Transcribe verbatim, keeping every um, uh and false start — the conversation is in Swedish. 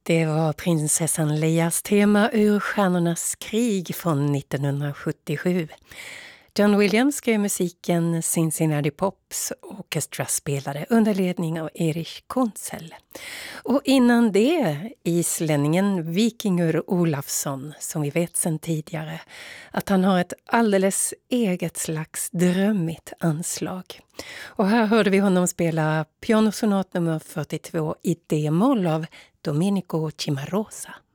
Det var prinsessan Leias tema ur Stjärnornas krig från nittonhundrasjuttiosju. John Williams skrev musiken, Cincinnati Pops Orchestra spelade under ledning av Erich Kunzel. Och innan det, islänningen Vikingur Olafsson, som vi vet sedan tidigare, att han har ett alldeles eget slags drömmigt anslag. Och här hörde vi honom spela pianosonat nummer fyrtiotvå i D-moll av Domenico Cimarosa.